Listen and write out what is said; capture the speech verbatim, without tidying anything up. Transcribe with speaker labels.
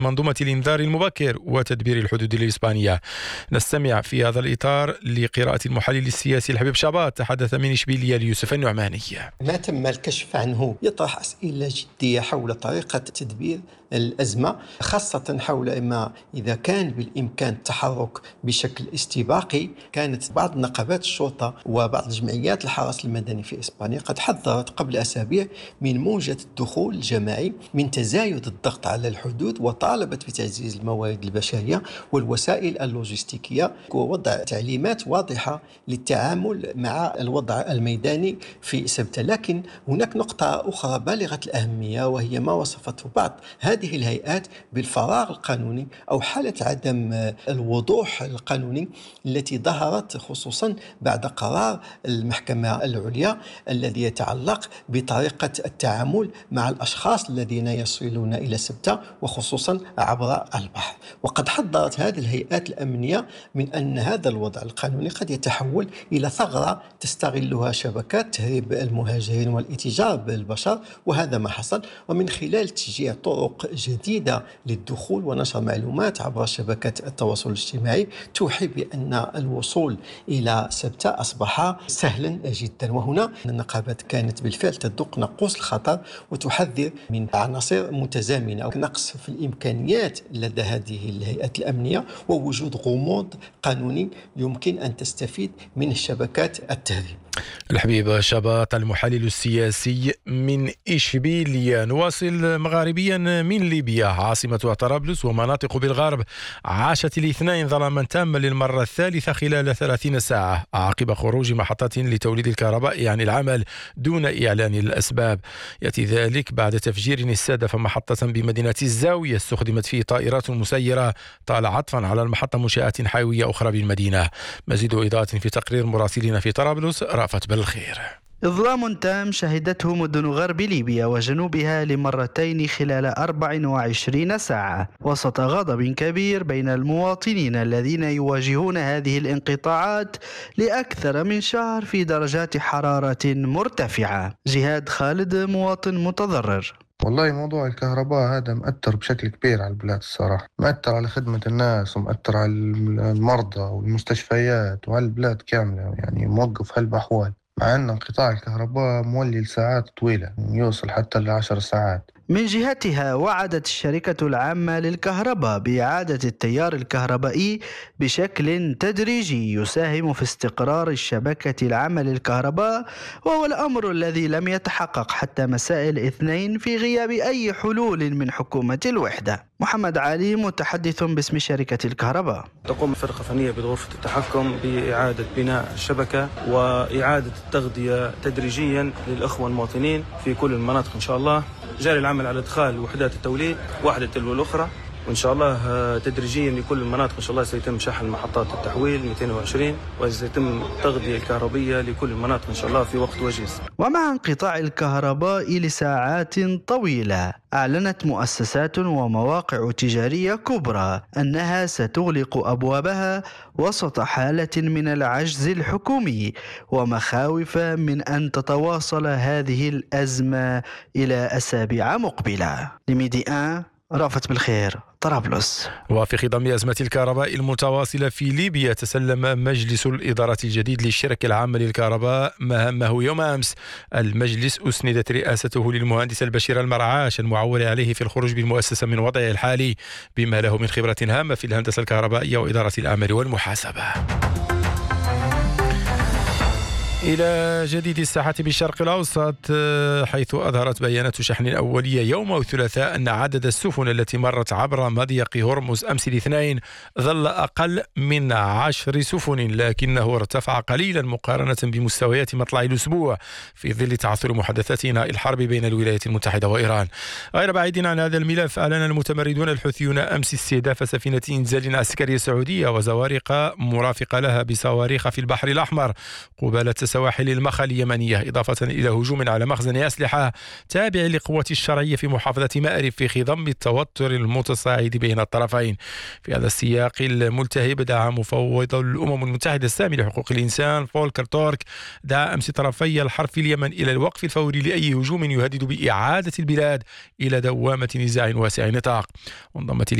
Speaker 1: منظومة الإنذار المبكر وتدبير الحدود الإسبانية. نستمع في هذا الإطار لقراءة المحلل السياسي الحبيب شابات تحدث من إشبيلية ليوسف النعماني.
Speaker 2: ما تم الكشف عنه يطرح أسئلة جدية حول طريقة تدبير الأزمة، خاصة حول ما إذا كان بالإمكان التحرك بشكل استباقي. كانت بعض نقابات الشرطة وبعض جمعيات الحرس المدني في إسبانيا قد حذرت قبل أسابيع من موجة الدخول الجماعي من تزايد الضغط على الحدود، وطالبت بتعزيز الموارد البشرية والوسائل اللوجستيكية ووضع تعليمات واضحة للتعامل مع الوضع الميداني في سبتة. لكن هناك نقطة أخرى بالغة الأهمية، وهي ما وصفته بعض هذه الهيئات بالفراغ القانوني أو حالة عدم الوضوح القانوني التي ظهرت خصوصا بعد قرار المحكمة العليا الذي يتعلق بطريقة التعامل مع الأشخاص الذين يصلون إلى سبتة وخصوصا عبر البحر. وقد حذرت هذه الهيئات الأمنية من أن هذا الوضع القانوني قد يتحول إلى ثغرة تستغلها شبكات تهريب المهاجرين والاتجار بالبشر، وهذا ما حصل. ومن خلال تشجيع طرق جديدة للدخول ونشر معلومات عبر شبكات التواصل الاجتماعي توحي بأن الوصول إلى سبتة أصبح سهلا جدا. وهنا النقابات كانت بالفعل تدق ناقوس الخطر وتحذر من عناصر متزامنة أو نقص في الإمكانيات لدى هذه الهيئات الأمنية ووجود غموض قانوني يمكن أن تستفيد من شبكات التهريب.
Speaker 1: الحبيب شابات المحلل السياسي من إشبيلية. نواصل مغاربيا من ليبيا. عاصمة طرابلس ومناطق بالغرب عاشت الاثنين ظلاما تاما للمرة الثالثة خلال ثلاثين ساعة عقب خروج محطات لتوليد الكهرباء عن العمل دون إعلان الأسباب. يأتي ذلك بعد تفجير استهدف محطة بمدينة الزاوية استخدمت فيه طائرات مسيرة طال عطفا على المحطة منشآت حيوية أخرى بالمدينة. مزيد إضاءة في تقرير مراسلين في طرابلس رأفت بالخير.
Speaker 3: إظلام تام شهدته مدن غرب ليبيا وجنوبها لمرتين خلال أربع وعشرين ساعة وسط غضب كبير بين المواطنين الذين يواجهون هذه الانقطاعات لأكثر من شهر في درجات حرارة مرتفعة. جهاد خالد مواطن متضرر.
Speaker 4: والله موضوع الكهرباء هذا مأثر بشكل كبير على البلاد الصراحة، مأثر على خدمة الناس ومأثر على المرضى والمستشفيات وعلى البلاد كاملة، يعني موقف هالبحوال، مع أن انقطاع الكهرباء مولي لساعات طويلة يوصل حتى لعشر ساعات.
Speaker 3: من جهتها وعدت الشركة العامة للكهرباء بإعادة التيار الكهربائي بشكل تدريجي يساهم في استقرار الشبكة العامة للكهرباء، وهو الأمر الذي لم يتحقق حتى مساء الاثنين في غياب أي حلول من حكومة الوحدة. محمد علي متحدث باسم شركة الكهرباء.
Speaker 5: تقوم فرقة فنية بغرفة التحكم بإعادة بناء الشبكة وإعادة التغذية تدريجيا للأخوة المواطنين في كل المناطق إن شاء الله. جاري العمل على إدخال وحدات التوليد واحدة تلو الأخرى، وإن شاء الله تدريجيا لكل المناطق إن شاء الله سيتم شحن محطات التحويل مئتين وعشرين وسيتم التغذية الكهربية لكل المناطق إن شاء الله في وقت وجيز.
Speaker 3: ومع انقطاع الكهرباء لساعات طويلة أعلنت مؤسسات ومواقع تجارية كبرى أنها ستغلق أبوابها وسط حالة من العجز الحكومي ومخاوف من أن تتواصل هذه الأزمة إلى أسابيع مقبلة. لميدي آن رافت بالخير، طرابلس.
Speaker 1: وفي خضم أزمة الكهرباء المتواصلة في ليبيا تسلم مجلس الإدارة الجديد للشركة العامة للكهرباء مهامه يوم أمس. المجلس أسندت رئاسته للمهندس البشير المرعاش المعول عليه في الخروج بالمؤسسة من وضعه الحالي بما له من خبرة هامة في الهندسة الكهربائية وإدارة الأعمال والمحاسبة. إلى جديد الساحة بالشرق الأوسط، حيث أظهرت بيانات شحن أولية يوم الثلاثاء أن عدد السفن التي مرت عبر مضيق هرمز أمس الاثنين ظل أقل من عشر سفن، لكنه ارتفع قليلا مقارنة بمستويات مطلع الأسبوع في ظل تعثر محادثات إنهاء الحرب بين الولايات المتحدة وإيران. غير بعيد عن هذا الملف، أعلن المتمردون الحوثيون أمس استهداف سفينة إنزال عسكرية سعودية وزوارق مرافقة لها بصواريخ في البحر الأحمر قبالة سواحل المخا اليمنية، إضافة إلى هجوم على مخزن أسلحة تابع لقوات الشرعية في محافظة مأرب في خضم التوتر المتصاعد بين الطرفين. في هذا السياق الملتهب دعا مفوض الأمم المتحدة السامي لحقوق الإنسان فولكر تورك دعا أمس طرفي الحرب في اليمن إلى الوقف الفوري لأي هجوم يهدد بإعادة البلاد إلى دوامة نزاع واسع النطاق. وانضمت